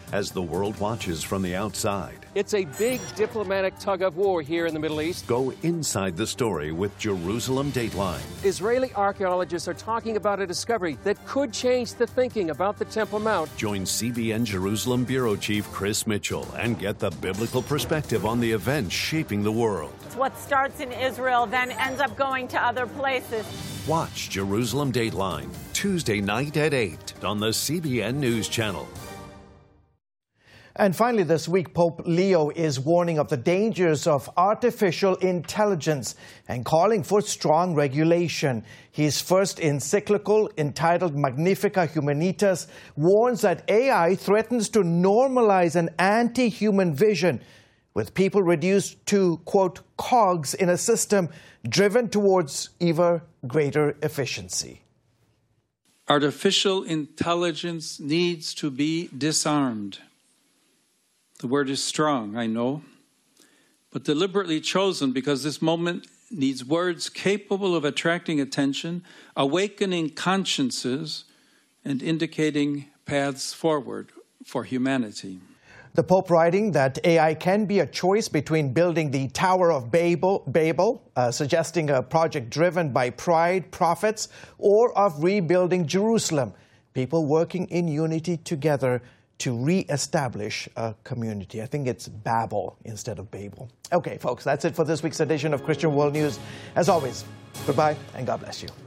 as the world watches from the outside. It's a big diplomatic tug of war here in the Middle East. Go inside the story with Jerusalem Dateline. Israeli archaeologists are talking about a discovery that could change the thinking about the Temple Mount. Join CBN Jerusalem Bureau Chief Chris Mitchell and get the biblical perspective on the events shaping the world. What starts in Israel then ends up going to other places. Watch Jerusalem Dateline Tuesday night at 8 on the CBN News Channel. And finally this week, Pope Leo is warning of the dangers of artificial intelligence and calling for strong regulation. His first encyclical, entitled Magnificat Humanitas, warns that AI threatens to normalize an anti-human vision, with people reduced to, quote, cogs in a system driven towards ever greater efficiency. Artificial intelligence needs to be disarmed. The word is strong, I know, but deliberately chosen because this moment needs words capable of attracting attention, awakening consciences, and indicating paths forward for humanity. The Pope writing that AI can be a choice between building the Tower of Babel, suggesting a project driven by pride, profits, or of rebuilding Jerusalem, people working in unity together to re-establish a community. I think it's Babel instead of Babel. Okay, folks, that's it for this week's edition of Christian World News. As always, goodbye and God bless you.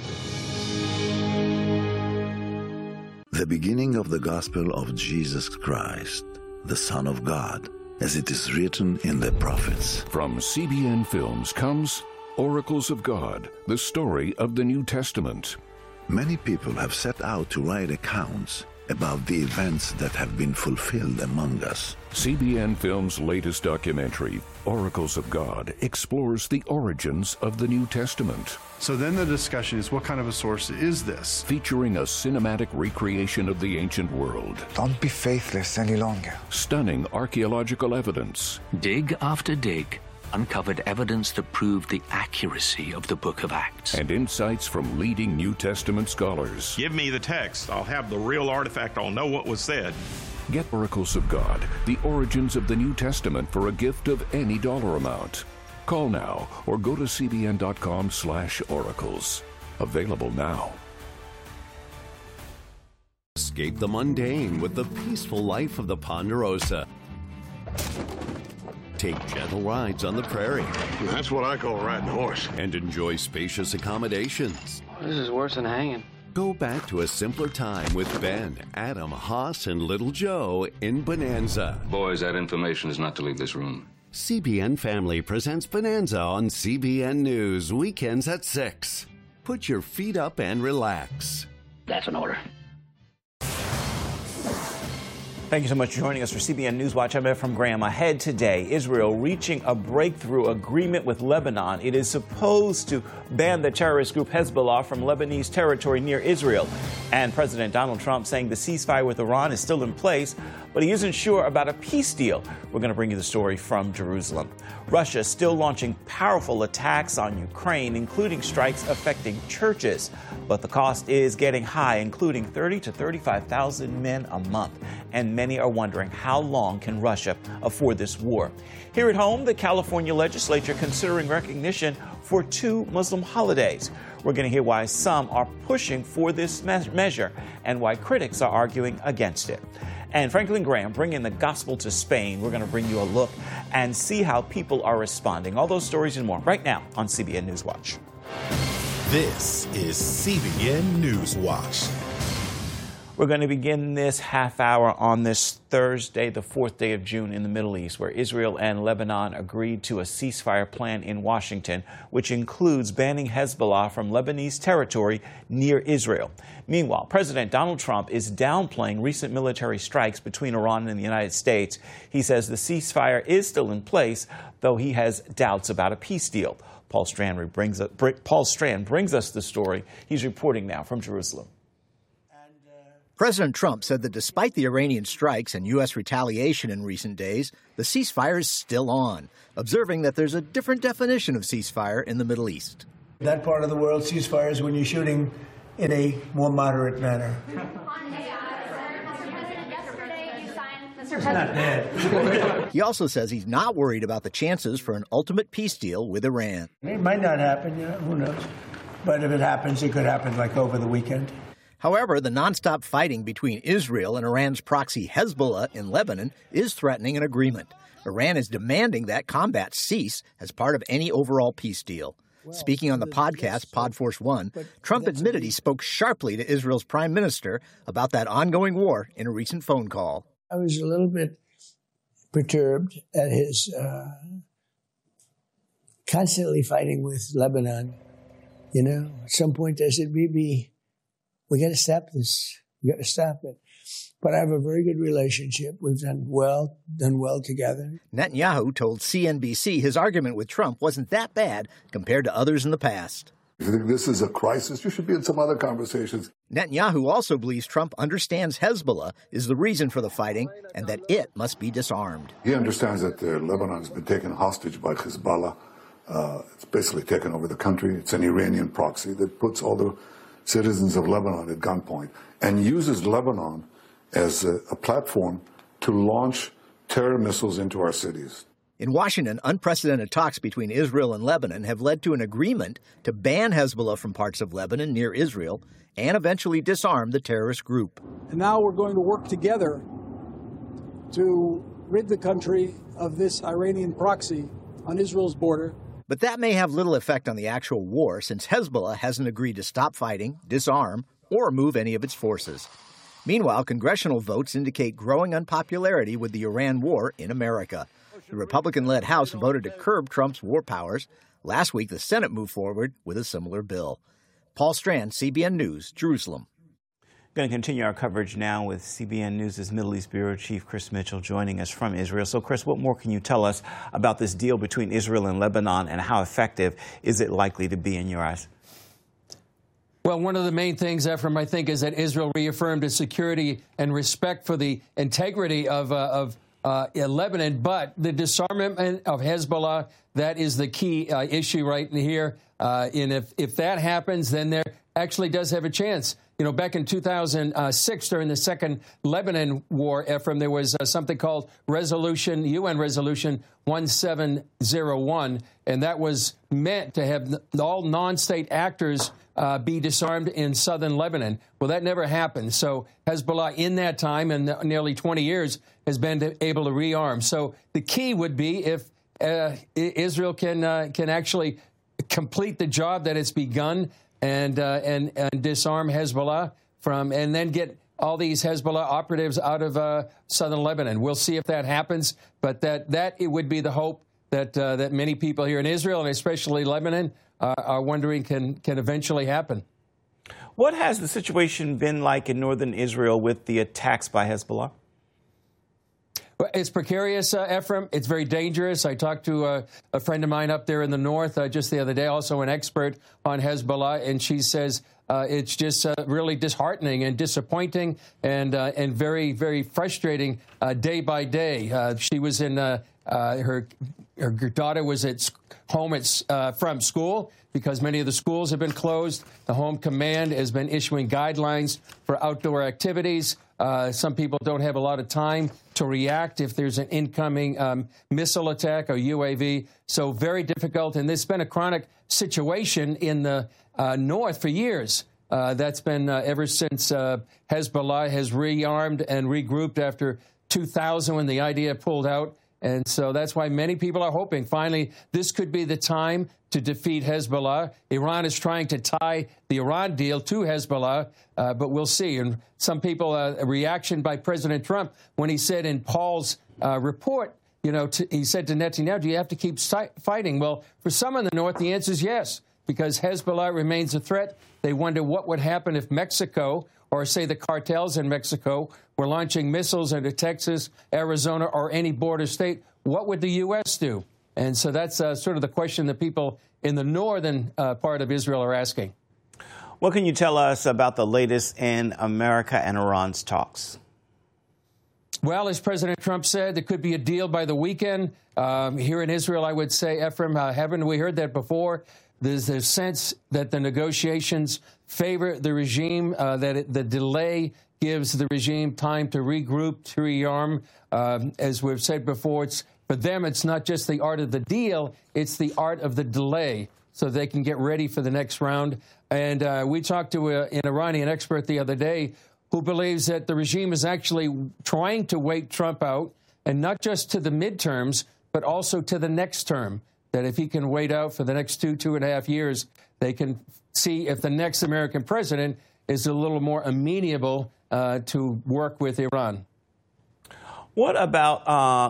The beginning of the gospel of Jesus Christ, the Son of God, as it is written in the prophets. From CBN Films comes Oracles of God, the story of the New Testament. Many people have set out to write accounts about the events that have been fulfilled among us. CBN Films' latest documentary, Oracles of God, explores the origins of the New Testament. So then the discussion is, what kind of a source is this? Featuring a cinematic recreation of the ancient world. Don't be faithless any longer. Stunning archaeological evidence. Dig after dig uncovered evidence that proved the accuracy of the Book of Acts. And insights from leading New Testament scholars. Give me the text. I'll have the real artifact. I'll know what was said. Get Oracles of God, the origins of the New Testament for a gift of any dollar amount. Call now or go to cbn.com/oracles. Available now. Escape the mundane with the peaceful life of the Ponderosa. Take gentle rides on the prairie. That's what I call riding a horse. And enjoy spacious accommodations. This is worse than hanging. Go back to a simpler time with Ben, Adam, Haas, and Little Joe in Bonanza. Boys, that information is not to leave this room. CBN Family presents Bonanza on CBN News, weekends at 6. Put your feet up and relax. That's an order. Thank you so much for joining us for CBN Newswatch. I'm Efrem Graham. Ahead today, Israel reaching a breakthrough agreement with Lebanon. It is supposed to ban the terrorist group Hezbollah from Lebanese territory near Israel. And President Donald Trump saying the ceasefire with Iran is still in place, but he isn't sure about a peace deal. We're going to bring you the story from Jerusalem. Russia still launching powerful attacks on Ukraine, including strikes affecting churches. But the cost is getting high, including 30 to 35,000 men a month. And many are wondering, how long can Russia afford this war? Here at home, the California legislature considering recognition for 2 Muslim holidays. We're going to hear why some are pushing for this measure and why critics are arguing against it. And Franklin Graham bringing the gospel to Spain. We're going to bring you a look and see how people are responding. All those stories and more right now on CBN Newswatch. This is CBN Newswatch. We're going to begin this half hour on this Thursday, the 4th day of June in the Middle East, where Israel and Lebanon agreed to a ceasefire plan in Washington, which includes banning Hezbollah from Lebanese territory near Israel. Meanwhile, President Donald Trump is downplaying recent military strikes between Iran and the United States. He says the ceasefire is still in place, though he has doubts about a peace deal. Paul Strand brings us the story. He's reporting now from Jerusalem. President Trump said that despite the Iranian strikes and U.S. retaliation in recent days, the ceasefire is still on, observing that there's a different definition of ceasefire in the Middle East. That part of the world, ceasefire is when you're shooting in a more moderate manner. He also says he's not worried about the chances for an ultimate peace deal with Iran. It might not happen, who knows? But if it happens, it could happen like over the weekend. However, the nonstop fighting between Israel and Iran's proxy Hezbollah in Lebanon is threatening an agreement. Iran is demanding that combat cease as part of any overall peace deal. Speaking on the podcast, Podforce One, Trump admitted he spoke sharply to Israel's prime minister about that ongoing war in a recent phone call. I was a little bit perturbed at his constantly fighting with Lebanon. At some point I said, Bibi, we got to stop this. We got to stop it. But I have a very good relationship. We've done well together. Netanyahu told CNBC his argument with Trump wasn't that bad compared to others in the past. If you think this is a crisis, you should be in some other conversations. Netanyahu also believes Trump understands Hezbollah is the reason for the fighting and that it must be disarmed. He understands that Lebanon's been taken hostage by Hezbollah. It's basically taken over the country. It's an Iranian proxy that puts all the citizens of Lebanon at gunpoint and uses Lebanon as a platform to launch terror missiles into our cities. In Washington, unprecedented talks between Israel and Lebanon have led to an agreement to ban Hezbollah from parts of Lebanon near Israel and eventually disarm the terrorist group. And now we're going to work together to rid the country of this Iranian proxy on Israel's border. But that may have little effect on the actual war, since Hezbollah hasn't agreed to stop fighting, disarm, or move any of its forces. Meanwhile, congressional votes indicate growing unpopularity with the Iran war in America. The Republican-led House voted to curb Trump's war powers. Last week, the Senate moved forward with a similar bill. Paul Strand, CBN News, Jerusalem. We're going to continue our coverage now with CBN News' Middle East Bureau Chief Chris Mitchell joining us from Israel. So, Chris, what more can you tell us about this deal between Israel and Lebanon, and how effective is it likely to be in your eyes? Well, one of the main things, Ephraim, I think, is that Israel reaffirmed its security and respect for the integrity of Lebanon, but the disarmament of Hezbollah, that is the key issue right here. And if that happens, then there actually does have a chance. Back in 2006, during the Second Lebanon War, Ephraim, there was something called UN Resolution 1701, and that was meant to have all non-state actors be disarmed in southern Lebanon. Well, that never happened. So Hezbollah in that time, and nearly 20 years, has been able to rearm. So the key would be if Israel can actually complete the job that it's begun and disarm Hezbollah and then get all these Hezbollah operatives out of southern Lebanon. We'll see if that happens, but that it would be the hope that many people here in Israel and especially Lebanon are wondering can eventually happen. What has the situation been like in northern Israel with the attacks by Hezbollah? Well, it's precarious, Ephraim. It's very dangerous. I talked to a friend of mine up there in the north just the other day, also an expert on Hezbollah, and she says it's just really disheartening and disappointing and very, very frustrating day by day. She was in her daughter was at home from school because many of the schools have been closed. The Home Command has been issuing guidelines for outdoor activities. Some people don't have a lot of time to react if there's an incoming missile attack or UAV. So very difficult. And there's been a chronic situation in the north for years. That's been ever since Hezbollah has rearmed and regrouped after 2000 when the idea pulled out. And so that's why many people are hoping finally this could be the time to defeat Hezbollah. Iran is trying to tie the Iran deal to Hezbollah, but we'll see. And some people, a reaction by President Trump when he said in Paul's report, he said to Netanyahu, do you have to keep fighting? Well, for some in the north, the answer is yes, because Hezbollah remains a threat. They wonder what would happen if Mexico, or say the cartels in Mexico, were launching missiles into Texas, Arizona, or any border state. What would the U.S. do? And so that's sort of the question that people in the northern part of Israel are asking. What can you tell us about the latest in America and Iran's talks? Well, as President Trump said, there could be a deal by the weekend. Here in Israel, I would say, Ephraim, haven't we heard that before? There's a sense that the negotiations favor the regime, that the delay gives the regime time to regroup, to rearm. As we've said before, for them, it's not just the art of the deal, it's the art of the delay, so they can get ready for the next round. And we talked to an Iranian expert the other day who believes that the regime is actually trying to wait Trump out, and not just to the midterms, but also to the next term, that if he can wait out for the next 2.5 years, they can see if the next American president is a little more amenable to work with Iran. What about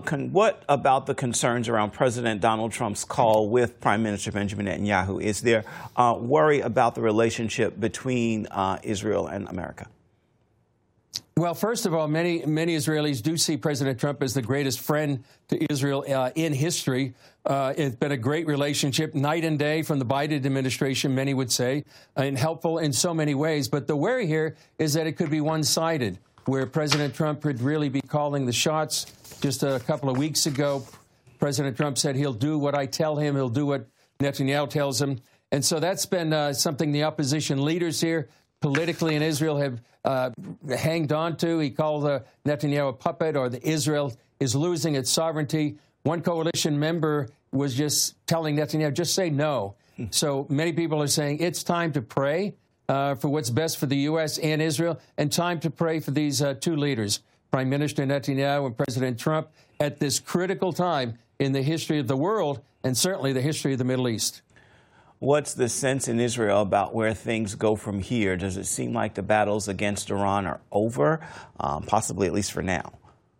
the concerns around President Donald Trump's call with Prime Minister Benjamin Netanyahu? Is there worry about the relationship between Israel and America? Well, first of all, many Israelis do see President Trump as the greatest friend to Israel in history. It's been a great relationship, night and day, from the Biden administration, many would say, and helpful in so many ways. But the worry here is that it could be one-sided, where President Trump could really be calling the shots. Just a couple of weeks ago, President Trump said he'll do what I tell him, he'll do what Netanyahu tells him. And so that's been something the opposition leaders here politically in Israel have hanged on to. He called Netanyahu a puppet, or that Israel is losing its sovereignty. One coalition member was just telling Netanyahu, just say no. So many people are saying it's time to pray for what's best for the U.S. and Israel, and time to pray for these two leaders, Prime Minister Netanyahu and President Trump, at this critical time in the history of the world, and certainly the history of the Middle East. What's the sense in Israel about where things go from here? Does it seem like the battles against Iran are over, possibly at least for now?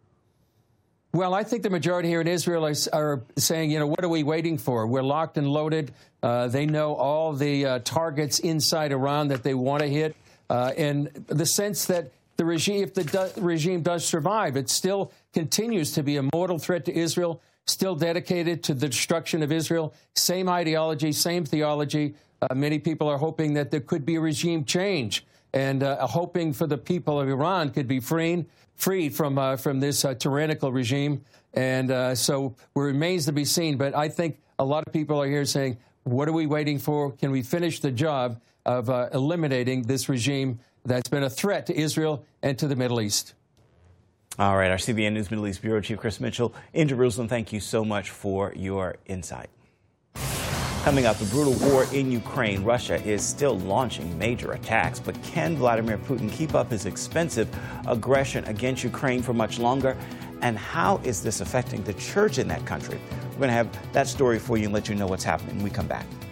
Well, I think the majority here in Israel are saying, you know, what are we waiting for? We're locked and loaded. They know all the targets inside Iran that they want to hit. And the sense that the regime, if the regime does survive, it still continues to be a mortal threat to Israel, still dedicated to the destruction of Israel, same ideology, same theology. Many people are hoping that there could be a regime change, and hoping for the people of Iran could be freed from this tyrannical regime. And so it remains to be seen. But I think a lot of people are here saying, what are we waiting for? Can we finish the job of eliminating this regime that's been a threat to Israel and to the Middle East? All right, our CBN News Middle East Bureau Chief Chris Mitchell in Jerusalem, thank you so much for your insight. Coming up, the brutal war in Ukraine. Russia is still launching major attacks, but can Vladimir Putin keep up his expensive aggression against Ukraine for much longer? And how is this affecting the church in that country? We're going to have that story for you and let you know what's happening when we come back.